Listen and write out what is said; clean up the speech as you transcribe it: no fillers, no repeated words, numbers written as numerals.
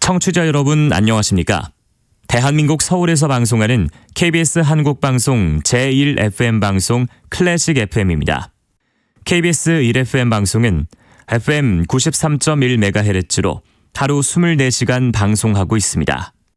청취자 여러분 안녕하십니까? 대한민국 서울에서 방송하는 KBS 한국방송 제1FM 방송 클래식 FM입니다. KBS 1FM 방송은 FM 93.1MHz로 하루 24시간 방송하고 있습니다.